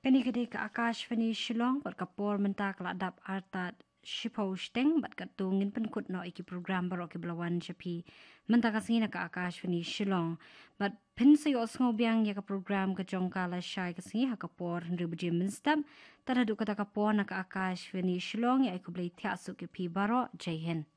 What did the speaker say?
Kani gede ke Akashvani Shillong bat kapor mentak ladap artat Shipau Steng bat katungin penkut no iki program barok ke belawan Shapi mentak asingina ke Akashvani Shillong bat pensi osngobiang ya ke program ke jongkala syai kesingi ha kapor ndri bejim menstab taradu kata kapor na ke Akashvani Shillong ya iku beli tiasuk ke pi barok Jai Hind.